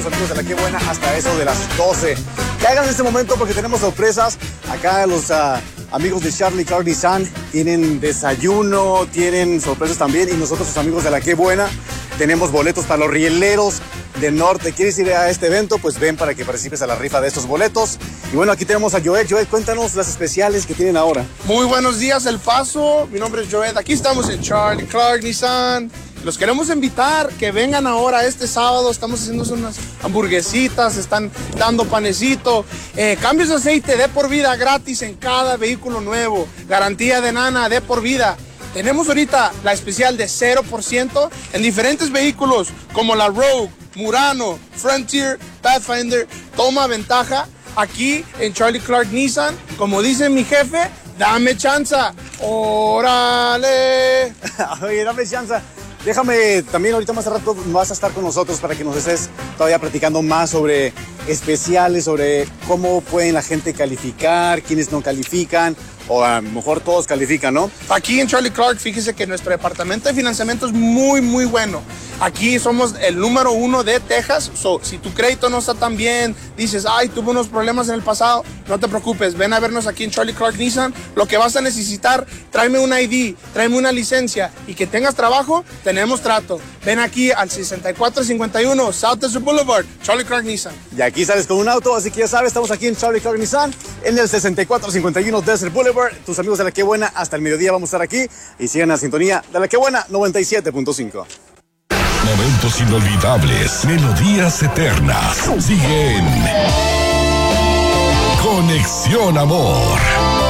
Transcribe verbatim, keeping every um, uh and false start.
Amigos de La Qué Buena hasta eso de las doce. Que hagan en este momento porque tenemos sorpresas. Acá los uh, amigos de Charlie Clark Nissan tienen desayuno, tienen sorpresas también. Y nosotros, los amigos de La Qué Buena, tenemos boletos para los rieleros del norte. ¿Quieres ir a este evento? Pues ven para que participes a la rifa de estos boletos. Y bueno, aquí tenemos a Joed. Joed, cuéntanos las especiales que tienen ahora. Muy buenos días, El Paso. Mi nombre es Joed. Aquí estamos en Charlie Clark Nissan. Los queremos invitar que vengan ahora este sábado. Estamos haciendo unas hamburguesitas, están dando panecito, eh, cambios de aceite de por vida gratis en cada vehículo nuevo, garantía de nana de por vida. Tenemos ahorita la especial de cero por ciento en diferentes vehículos como la Rogue, Murano, Frontier, Pathfinder. Toma ventaja aquí en Charlie Clark Nissan. Como dice mi jefe, dame chanza. ¡Órale! Oye, dame chanza. Déjame, también ahorita más rato vas a estar con nosotros para que nos estés todavía platicando más sobre especiales, sobre cómo pueden la gente calificar, quiénes no califican, o a lo mejor todos califican, ¿no? Aquí en Charlie Clark, fíjese que nuestro departamento de financiamiento es muy, muy bueno. Aquí somos el número uno de Texas. So, si tu crédito no está tan bien, dices, ay, tuve unos problemas en el pasado, no te preocupes, ven a vernos aquí en Charlie Clark Nissan. Lo que vas a necesitar, tráeme un I D, tráeme una licencia y que tengas trabajo, tenemos trato. Ven aquí al sesenta y cuatro cincuenta y uno South Desert Boulevard, Charlie Clark Nissan. Y aquí sales con un auto, así que ya sabes, estamos aquí en Charlie Clark Nissan, en el sesenta y cuatro cincuenta y uno Desert Boulevard. Tus amigos de La Qué Buena, hasta el mediodía vamos a estar aquí y sigan la sintonía de La Qué Buena noventa y siete punto cinco. Momentos inolvidables, melodías eternas. Siguen Conexión Amor.